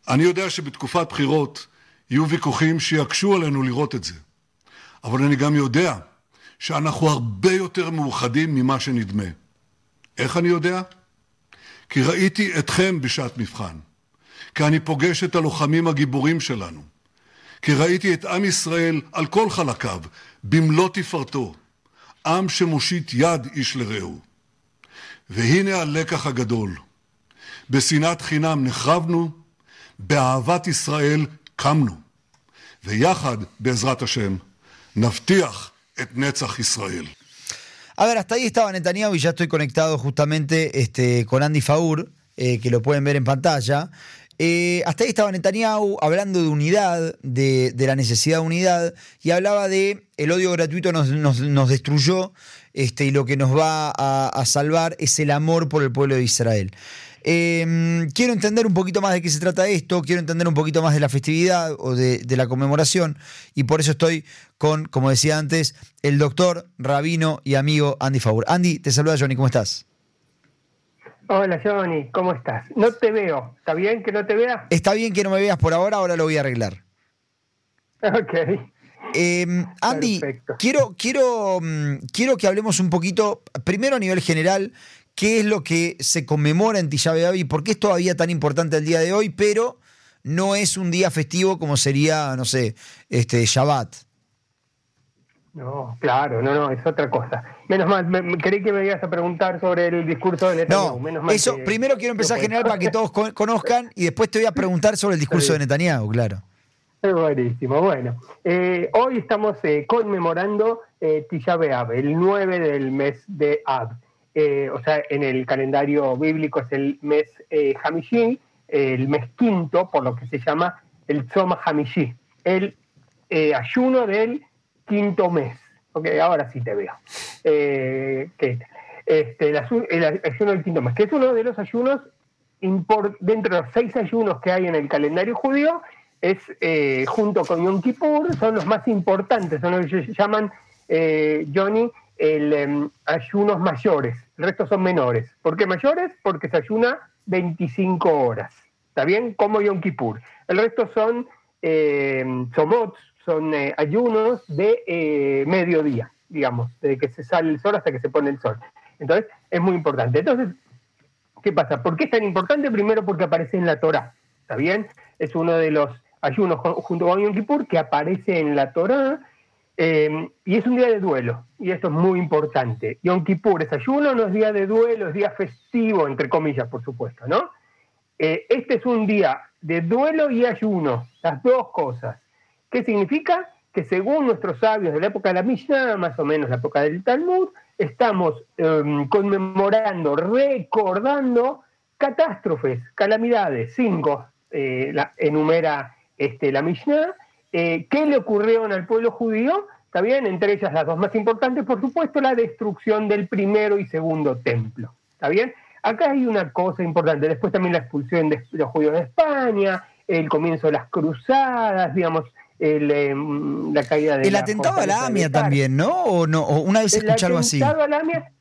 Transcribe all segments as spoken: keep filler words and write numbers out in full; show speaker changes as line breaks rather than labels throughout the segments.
אני יודע שבתקופת בחירות יהיו ויכוחים שיקשו עלינו לראות את זה. אבל אני גם יודע שאנחנו הרבה יותר מאוחדים ממה שנדמה. איך אני יודע? כי ראיתי אתכם בשעת מבחן. כי אני פוגש את הלוחמים הגיבורים שלנו. כי ראיתי את עם ישראל על כל חלקיו, במלוא תפארתו. עם שמושיט יד איש לרעהו. והנה הלקח הגדול. בשנאת חינם נחרבנו, באהבת ישראל קמנו. ויחד, בעזרת השם, נבטיח את נצח ישראל.
A ver, hasta ahí estaba Netanyahu y ya estoy conectado justamente este, con Andy Faur, eh, que lo pueden ver en pantalla. Eh, hasta ahí estaba Netanyahu hablando de unidad, de, de la necesidad de unidad, y hablaba de el odio gratuito nos, nos, nos destruyó, este, y lo que nos va a, a salvar es el amor por el pueblo de Israel. Eh, quiero entender un poquito más de qué se trata esto, quiero entender un poquito más de la festividad o de, de la conmemoración, y por eso estoy con, como decía antes, el doctor, rabino y amigo Andy Faur. Andy, te saluda Johnny, ¿cómo estás?
Hola Johnny, ¿cómo estás? No te veo, ¿está bien que no te vea?
Está bien que no me veas por ahora, ahora lo voy a arreglar.
Ok.
Eh, Andy, quiero, quiero, quiero que hablemos un poquito, primero a nivel general, qué es lo que se conmemora en Tisha B'Av y por qué es todavía tan importante el día de hoy, pero no es un día festivo como sería, no sé, este Shabbat.
No, claro, no, no, es otra cosa. Menos mal, me, me, creí que me ibas a preguntar sobre el discurso de Netanyahu.
No,
Menos mal
eso,
que,
primero quiero empezar a generar para que todos conozcan y después te voy a preguntar sobre el discurso de Netanyahu, claro.
Buenísimo, bueno. Eh, hoy estamos eh, conmemorando eh, Tisha B'Av, el nueve del mes de Av. Eh, o sea, en el calendario bíblico es el mes eh, Hamishi, eh, el mes quinto, por lo que se llama el Tzom Hamishi, el eh, ayuno del quinto mes. Ok, ahora sí te veo. Eh, ¿qué? Este, el, el ayuno del quinto mes, que es uno de los ayunos, import, dentro de los seis ayunos que hay en el calendario judío, es eh, junto con Yom Kippur, son los más importantes, son los que se llaman, eh, Johnny, el, um, ayunos mayores, el resto son menores. ¿Por qué mayores? Porque se ayuna veinticinco horas, ¿está bien? Como Yom Kippur. El resto son eh, tzomot, son eh, ayunos de eh, mediodía, digamos, desde que se sale el sol hasta que se pone el sol. Entonces, es muy importante. Entonces, ¿qué pasa? ¿Por qué es tan importante? Primero porque aparece en la Torá, ¿está bien? Es uno de los ayunos junto con Yom Kippur que aparece en la Torá, eh, y es un día de duelo, y esto es muy importante. Yom Kippur es ayuno, no es día de duelo, es día festivo, entre comillas, por supuesto, ¿no? Eh, este es un día de duelo y ayuno, las dos cosas. ¿Qué significa? Que según nuestros sabios de la época de la Mishnah, más o menos la época del Talmud, estamos eh, conmemorando, recordando catástrofes, calamidades, cinco, eh, la, enumera este, la Mishnah, eh, ¿qué le ocurrieron al pueblo judío? Está bien, entre ellas las dos más importantes, por supuesto, la destrucción del primero y segundo templo. ¿Está bien? Acá hay una cosa importante, después también la expulsión de los judíos de España, el comienzo de las cruzadas, digamos, el, eh, la caída de
el
la
atentado a la AMIA también, ¿no? ¿O no? ¿O una vez escuché algo así?
El atentado a la AMIA,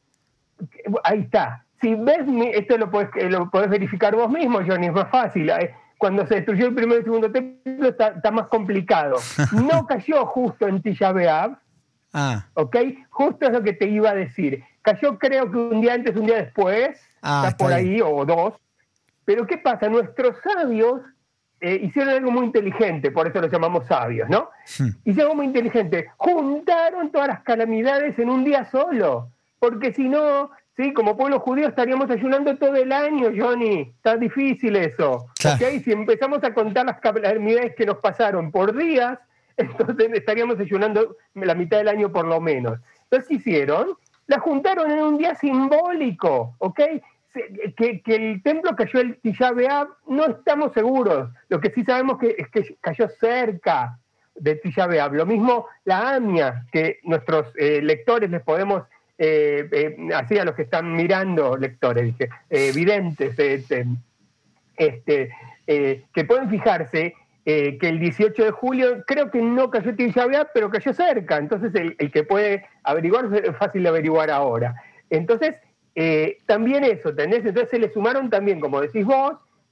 ahí está. Si ves, esto lo podés, lo podés verificar vos mismo, Johnny, es más fácil. Cuando se destruyó el primero y el segundo templo está, está más complicado. No cayó justo en Tisha B'Av,
ah.
¿ok? Justo es lo que te iba a decir. Cayó creo que un día antes, un día después,
ah,
está, está por
bien.
ahí, o dos. Pero ¿qué pasa? Nuestros sabios eh, hicieron algo muy inteligente, por eso los llamamos sabios, ¿no?
Hmm.
Hicieron algo muy inteligente. Juntaron todas las calamidades en un día solo. Porque si no, sí, como pueblo judío estaríamos ayunando todo el año, Johnny. Está difícil eso.
Claro.
¿Okay? Si empezamos a contar las calamidades que nos pasaron por días, entonces estaríamos ayunando la mitad del año por lo menos. Entonces, ¿qué hicieron? La juntaron en un día simbólico, ¿ok? Que, que el templo cayó el Tisha B'Av, no estamos seguros. Lo que sí sabemos que, es que cayó cerca de Tisha B'Av. Lo mismo la AMIA, que nuestros eh, lectores les podemos, eh, eh, así a los que están mirando, lectores, dije, eh, videntes, este, este, eh, que pueden fijarse eh, que el dieciocho de julio creo que no cayó Tisha B'Av, pero cayó cerca. Entonces el, el que puede averiguar es fácil de averiguar ahora. Entonces, Eh, también eso, ¿entendés? Entonces se le sumaron también, como decís vos,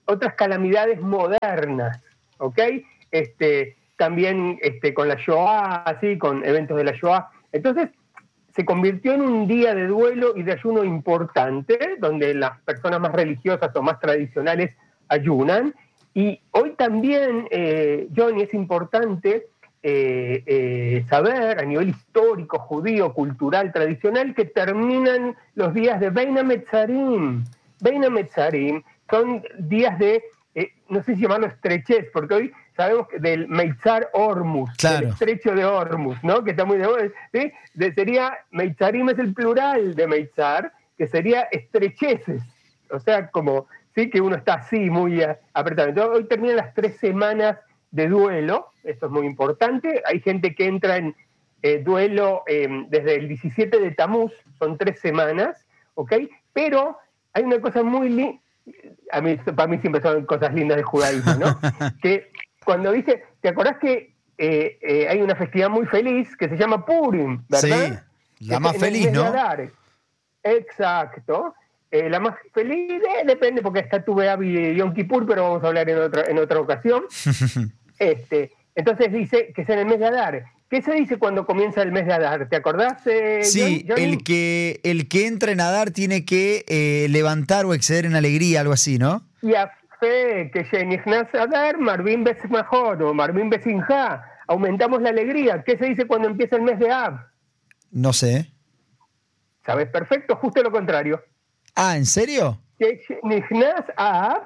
otras calamidades modernas, ¿ok? Este, también este, con la Shoah, así, con eventos de la Shoah. Entonces, se convirtió en un día de duelo y de ayuno importante, donde las personas más religiosas o más tradicionales ayunan. Y hoy también, eh, Johnny, es importante eh, eh, saber a nivel histórico, judío, cultural, tradicional, que terminan los días de Bein HaMetzarim. Bein HaMetzarim son días de, eh, no sé si llamarlo estrechez, porque hoy sabemos que del Meitzar Hormuz,
claro.
el estrecho de Hormuz, ¿no? Que está muy de moda, ¿sí? De, sería, Meitzarim es el plural de Meitzar, que sería estrecheces, o sea, como, sí, que uno está así, muy apretado. Entonces, hoy terminan las tres semanas de duelo, esto es muy importante, hay gente que entra en eh, duelo eh, desde el diecisiete de Tamuz, son tres semanas, ¿ok? Pero hay una cosa muy linda, a mí, para mí siempre son cosas lindas del judaísmo, ¿no? Que cuando dice, ¿te acordás que eh, eh, hay una festividad muy feliz que se llama Purim, ¿verdad?
Sí, la
que
más feliz, ¿no?
Adar. Exacto. Eh, la más feliz, eh, depende, porque está tu Beab y Yom Kippur, pero vamos a hablar en otra, en otra ocasión. este, entonces dice que es en el mes de Adar. ¿Qué se dice cuando comienza el mes de Adar? ¿Te acordás, eh,
Sí,
Johnny?
el que, el que entra en Adar tiene que eh, levantar o exceder en alegría, algo así, ¿no?
Y a fe, que Shenichnas Adar, Marvin Besimachot o Marvin Besimcha. Aumentamos la alegría. ¿Qué se dice cuando empieza el mes de Av?
No sé.
¿Sabes? Perfecto, justo lo contrario.
Ah, ¿en serio?
Que Shenichnas Av,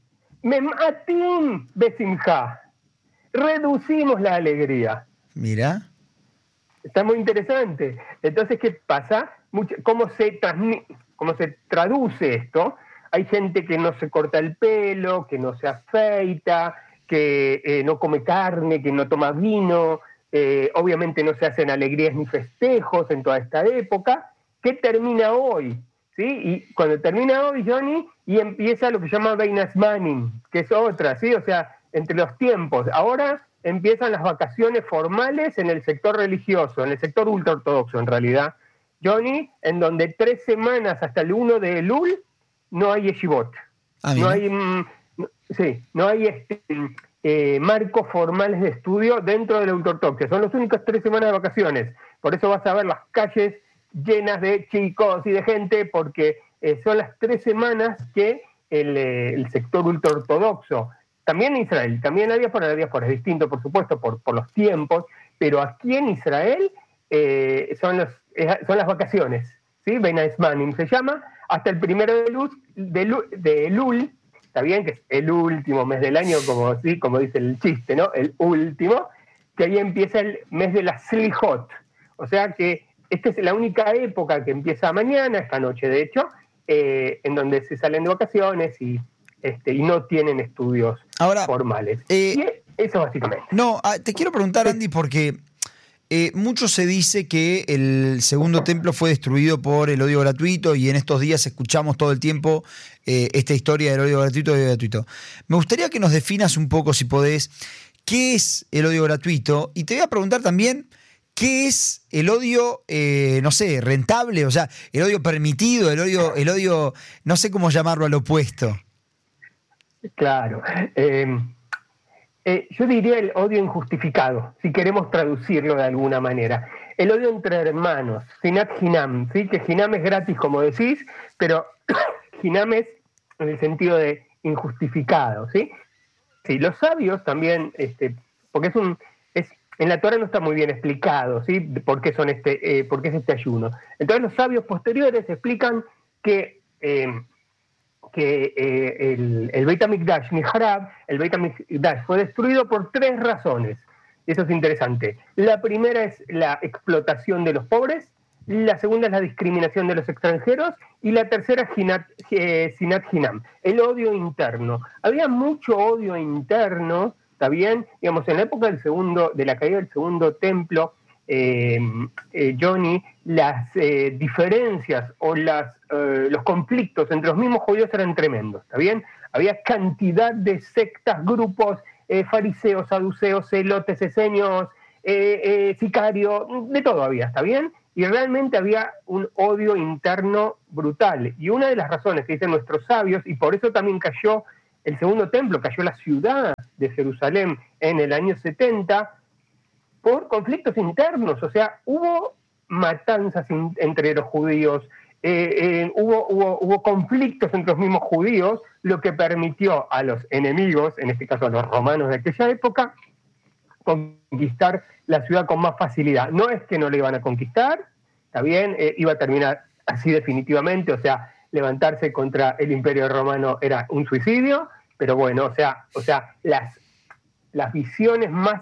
Mematim Besimcha. Reducimos la alegría.
Mira.
Está muy interesante. Entonces, ¿qué pasa? Mucho, ¿cómo, se transmi- ¿Cómo se traduce esto? Hay gente que no se corta el pelo, que no se afeita, que eh, no come carne, que no toma vino, eh, obviamente no se hacen alegrías ni festejos en toda esta época. ¿Qué termina hoy? ¿Sí? Y cuando termina hoy, Johnny, y empieza lo que se llama Bein HaZmanim, que es otra, ¿sí? O sea, entre los tiempos. Ahora empiezan las vacaciones formales en el sector religioso, en el sector ultraortodoxo en realidad, Johnny, en donde tres semanas hasta el uno de Elul no hay yeshivot.
Ah,
no hay, mm, no, sí, no hay este, eh, marcos formales de estudio dentro de la ultraortodoxia. Son las únicas tres semanas de vacaciones. Por eso vas a ver las calles llenas de chicos y de gente, porque eh, son las tres semanas que el, eh, el sector ultraortodoxo, también en Israel, también la diáspora, la diáspora es distinto, por supuesto, por, por los tiempos, pero aquí en Israel eh, son, los, eh, son las vacaciones, ¿sí? Bein HaZmanim se llama, hasta el primero de, luz, de, Lu, de Elul, está bien que es el último mes del año, como, ¿sí? Como dice el chiste, ¿no? El último, que ahí empieza el mes de la Slijot, o sea que esta es la única época que empieza mañana, esta noche de hecho, eh, en donde se salen de vacaciones y Este, y no tienen estudios
Ahora,
formales.
Eh,
y eso básicamente.
No, te quiero preguntar, Andy, porque eh, mucho se dice que el segundo templo fue destruido por el odio gratuito y en estos días escuchamos todo el tiempo eh, esta historia del odio gratuito, odio gratuito. Me gustaría que nos definas un poco, si podés, qué es el odio gratuito y te voy a preguntar también qué es el odio, eh, no sé, rentable, o sea, el odio permitido, el odio, el odio, no sé cómo llamarlo al opuesto.
Claro. Eh, eh, yo diría el odio injustificado, si queremos traducirlo de alguna manera. El odio entre hermanos, Sinat Hinam, ¿sí? Que Hinam es gratis, como decís, pero Hinam es en el sentido de injustificado, ¿sí? Sí, los sabios también, este, porque es un... es en la Torah no está muy bien explicado, ¿sí? Por qué, son este, eh, por qué es este ayuno. Entonces los sabios posteriores explican que... Eh, que eh, el, el Beit HaMikdash Mihrab, el Beit HaMikdash fue destruido por tres razones. Eso es interesante. La primera es la explotación de los pobres, la segunda es la discriminación de los extranjeros y la tercera Hinat, eh, Sinat Hinam, el odio interno. Había mucho odio interno, ¿está bien? Digamos, en la época del segundo, de la caída del segundo templo, Eh, eh, Johnny, las eh, diferencias o las, eh, los conflictos entre los mismos judíos eran tremendos, ¿está bien? Había cantidad de sectas, grupos, eh, fariseos, saduceos, celotes, esenios, eh, eh, sicarios, de todo había, ¿está bien? Y realmente había un odio interno brutal. Y una de las razones que dicen nuestros sabios, y por eso también cayó el segundo templo, cayó la ciudad de Jerusalén en el año setenta por conflictos internos, o sea, hubo matanzas in, entre los judíos, eh, eh, hubo, hubo, hubo conflictos entre los mismos judíos, lo que permitió a los enemigos, en este caso a los romanos de aquella época, conquistar la ciudad con más facilidad. No es que no le iban a conquistar, está bien, eh, iba a terminar así definitivamente, o sea, levantarse contra el Imperio Romano era un suicidio, pero bueno, o sea, o sea las, las visiones más,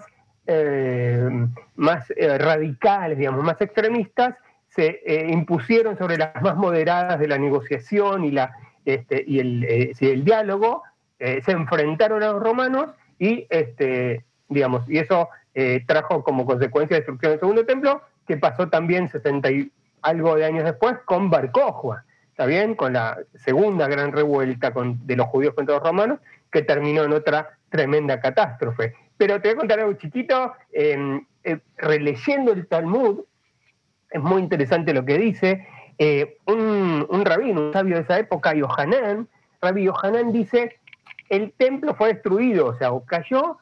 eh, más eh, radicales, digamos, más extremistas, se eh, impusieron sobre las más moderadas de la negociación y, la, este, y el, eh, sí, el diálogo, eh, se enfrentaron a los romanos y, este, digamos, y eso eh, trajo como consecuencia la destrucción del segundo templo, que pasó también sesenta y algo de años después con Bar Kokhba, ¿está bien? Con la segunda gran revuelta con, de los judíos contra los romanos, que terminó en otra tremenda catástrofe. Pero te voy a contar algo chiquito, eh, eh, releyendo el Talmud, es muy interesante lo que dice, eh, un, un rabino, un sabio de esa época, Yohanan, Rabbi Yohanan dice, el templo fue destruido, o sea, o cayó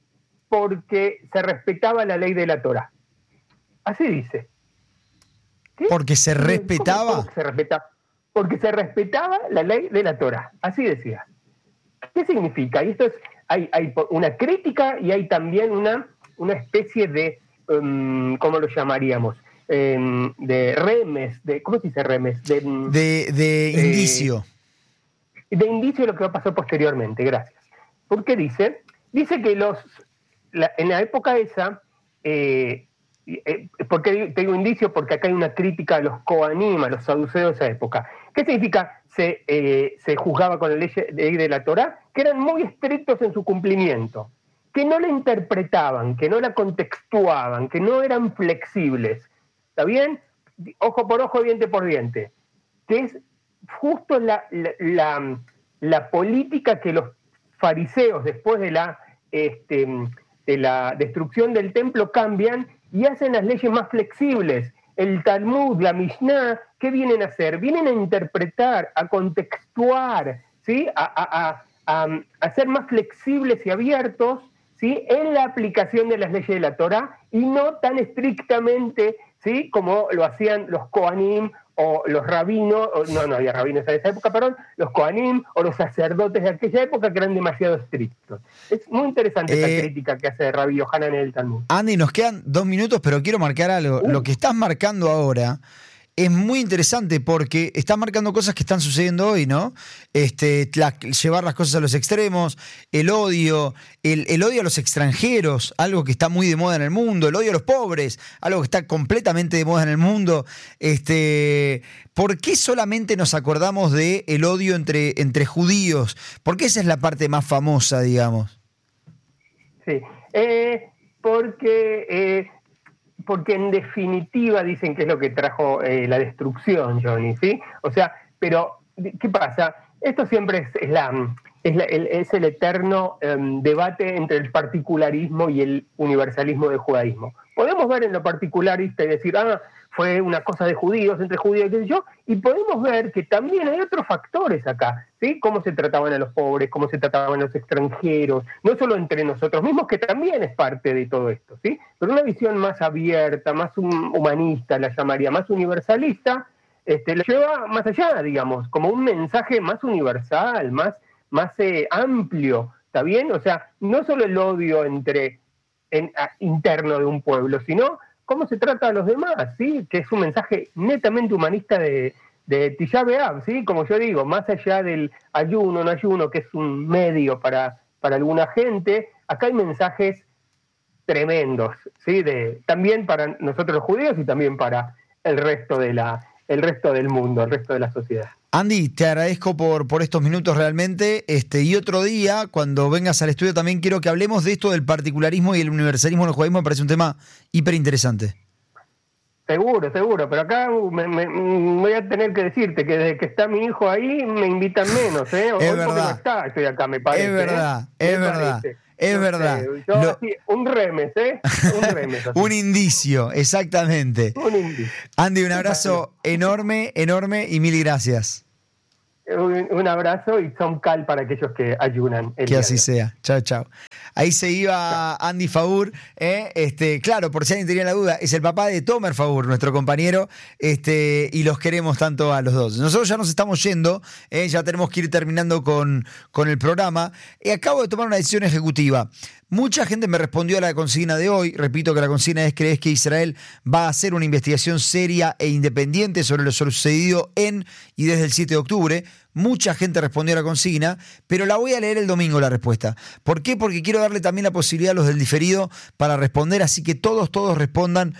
porque se respetaba la ley de la Torá. Así dice.
¿Qué? ¿Porque se respetaba?
¿Cómo, cómo se respetaba? Porque se respetaba la ley de la Torá, así decía. ¿Qué significa? Y esto es, hay, hay una crítica y hay también una, una especie de, um, ¿cómo lo llamaríamos? Um, de remes, de, ¿cómo se dice remes? De,
de, de eh, indicio.
De indicio de lo que va a pasar posteriormente, gracias. ¿Por qué dice? Dice que los, la, en la época esa, eh, Eh, ¿por qué te digo indicio? Porque acá hay una crítica a los Kohanim, a los saduceos de esa época. ¿Qué significa? Se, eh, se juzgaba con la ley de, de la Torá, que eran muy estrictos en su cumplimiento, que no la interpretaban, que no la contextuaban, que no eran flexibles. ¿Está bien? Ojo por ojo, diente por diente. Que es justo la, la, la, la política que los fariseos, después de la, este, de la destrucción del templo, cambian y hacen las leyes más flexibles. El Talmud, la Mishnah, ¿qué vienen a hacer? Vienen a interpretar, a contextuar, ¿sí? a, a, a, a, a ser más flexibles y abiertos, ¿sí? En la aplicación de las leyes de la Torá y no tan estrictamente, ¿sí? Como lo hacían los Kohanim o los rabinos, o, no, no había rabinos en esa época, perdón, los Kohanim o los sacerdotes de aquella época que eran demasiado estrictos. Es muy interesante eh, esta crítica que hace Rabbi Yohanan en el Talmud.
Andy, nos quedan dos minutos, pero quiero marcar algo. Uh. Lo que estás marcando ahora es muy interesante porque estás marcando cosas que están sucediendo hoy, ¿no? Este, la, llevar las cosas a los extremos, el odio, el, el odio a los extranjeros, algo que está muy de moda en el mundo, el odio a los pobres, algo que está completamente de moda en el mundo. Este, ¿por qué solamente nos acordamos de el odio entre, entre judíos? ¿Por qué esa es la parte más famosa, digamos?
Sí, eh, porque... Eh, porque en definitiva dicen que es lo que trajo eh, la destrucción, Johnny, ¿sí? O sea, pero, ¿qué pasa? Esto siempre es, es, la, es, la, el, es el eterno um, debate entre el particularismo y el universalismo del judaísmo. Podemos ver en lo particularista y decir, ah, fue una cosa de judíos, entre judíos, qué sé yo, y podemos ver que también hay otros factores acá, ¿sí? Cómo se trataban a los pobres, cómo se trataban a los extranjeros, no solo entre nosotros mismos, que también es parte de todo esto, ¿sí? Pero una visión más abierta, más humanista, la llamaría, más universalista, este, la lleva más allá, digamos, como un mensaje más universal, más, más eh, amplio, ¿está bien? O sea, no solo el odio entre, en, a, interno de un pueblo, sino cómo se trata a los demás, ¿sí? Que es un mensaje netamente humanista de, de Tisha B'Av, ¿sí? Como yo digo, más allá del ayuno, no ayuno, que es un medio para, para alguna gente, acá hay mensajes tremendos, ¿sí? De, también para nosotros los judíos y también para el resto de la, el resto del mundo, el resto de la sociedad.
Andy, te agradezco por, por estos minutos realmente, este, y otro día, cuando vengas al estudio, también quiero que hablemos de esto del particularismo y el universalismo en el judaísmo. Me parece un tema hiper interesante.
Seguro, seguro, pero acá me, me, voy a tener que decirte que desde que está mi hijo ahí me invitan menos, ¿eh? Hoy
es verdad.
Porque no está, estoy acá, me parece.
Es verdad,
¿eh?
es
me
verdad.
Parece.
Es
no
verdad.
Sé, yo,
Lo...
así, un remes, ¿eh? Un remes.
Un indicio, exactamente.
Un indicio.
Andy, un abrazo enorme, enorme y mil gracias.
Un, un abrazo y Tzom Kal para aquellos que ayunan.
Que así sea. Chao, chao. Ahí se iba Andy Faur. ¿eh? Este, claro, por si alguien tenía la duda, es el papá de Tomer Faur, nuestro compañero, este, y los queremos tanto a los dos. Nosotros ya nos estamos yendo, ¿eh? ya tenemos que ir terminando con, con el programa. Y acabo de tomar una decisión ejecutiva. Mucha gente me respondió a la consigna de hoy. Repito que la consigna es: ¿crees que Israel va a hacer una investigación seria e independiente sobre lo sucedido en y desde el siete de octubre? Mucha gente respondió a la consigna, pero la voy a leer el domingo la respuesta. ¿Por qué? Porque quiero darle también la posibilidad a los del diferido para responder, así que todos, todos respondan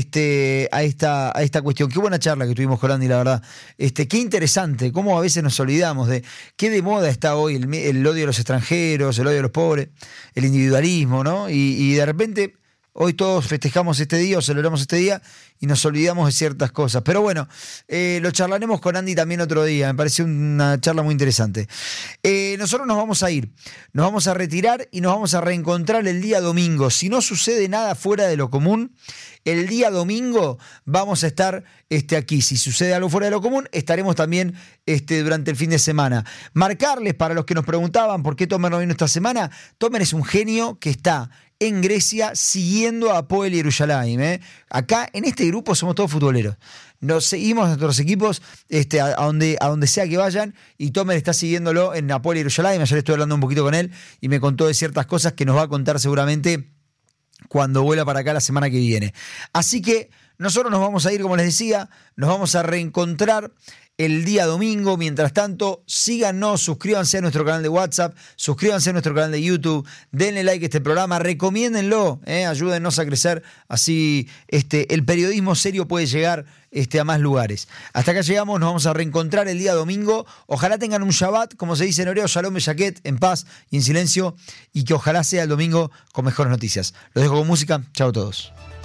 este, a, esta, a esta cuestión. Qué buena charla que tuvimos con Andy, la verdad. Este, qué interesante, cómo a veces nos olvidamos de qué de moda está hoy el, el odio a los extranjeros, el odio a los pobres, el individualismo, ¿no? Y, y de repente hoy todos festejamos este día o celebramos este día y nos olvidamos de ciertas cosas. Pero bueno, eh, lo charlaremos con Andy también otro día. Me parece una charla muy interesante. Eh, nosotros nos vamos a ir, nos vamos a retirar y nos vamos a reencontrar el día domingo. Si no sucede nada fuera de lo común, el día domingo vamos a estar este, aquí. Si sucede algo fuera de lo común, estaremos también este, durante el fin de semana. Marcarles, para los que nos preguntaban por qué Tomer no vino esta semana, Tomer es un genio que está en Grecia siguiendo a Hapoel Yerushalayim. ¿eh? Acá en este grupo somos todos futboleros. Nos seguimos a nuestros equipos este, a, a, donde, a donde sea que vayan, y Tomer está siguiéndolo en Hapoel Yerushalayim. Ayer estuve hablando un poquito con él y me contó de ciertas cosas que nos va a contar seguramente cuando vuela para acá la semana que viene. Así que nosotros nos vamos a ir, como les decía, nos vamos a reencontrar el día domingo. Mientras tanto, síganos, suscríbanse a nuestro canal de WhatsApp, suscríbanse a nuestro canal de YouTube, denle like a este programa, recomiéndenlo, eh, ayúdennos a crecer, así este, el periodismo serio puede llegar este, a más lugares. Hasta acá llegamos, nos vamos a reencontrar el día domingo. Ojalá tengan un Shabbat, como se dice en hebreo, Shalom Beyaket, en paz y en silencio, y que ojalá sea el domingo con mejores noticias. Los dejo con música. Chao a todos.